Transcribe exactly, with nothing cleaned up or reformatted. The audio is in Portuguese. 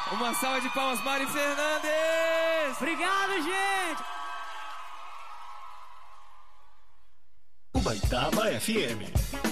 Uma salva de palmas, Mari Fernandes! Obrigado, gente! Ubaitaba F M.